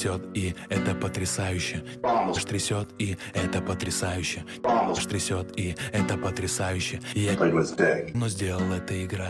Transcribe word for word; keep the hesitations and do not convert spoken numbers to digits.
трясет, и это потрясающе. Аж трясет, и это потрясающе. Аж трясет, и это потрясающе. И я, но сделал это игра.